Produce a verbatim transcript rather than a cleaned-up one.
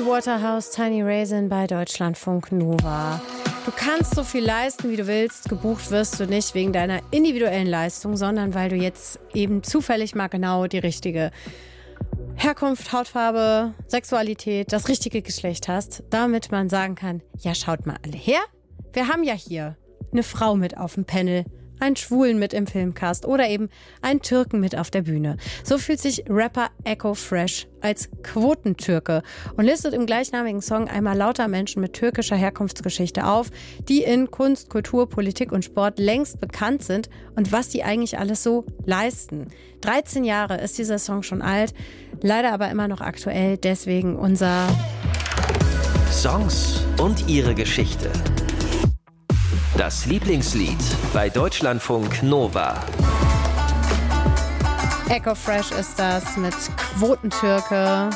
Waterhouse, Tiny Raisin bei Deutschlandfunk Nova. Du kannst so viel leisten, wie du willst. Gebucht wirst du nicht wegen deiner individuellen Leistung, sondern weil du jetzt eben zufällig mal genau die richtige Herkunft, Hautfarbe, Sexualität, das richtige Geschlecht hast, damit man sagen kann, ja, schaut mal alle her. Wir haben ja hier eine Frau mit auf dem Panel, einen Schwulen mit im Filmcast oder eben einen Türken mit auf der Bühne. So fühlt sich Rapper Eko Fresh als Quotentürke und listet im gleichnamigen Song einmal lauter Menschen mit türkischer Herkunftsgeschichte auf, die in Kunst, Kultur, Politik und Sport längst bekannt sind und was die eigentlich alles so leisten. dreizehn Jahre ist dieser Song schon alt, leider aber immer noch aktuell, deswegen unser Songs und ihre Geschichte. Das Lieblingslied bei Deutschlandfunk Nova. Eko Fresh ist das mit Quotentürke.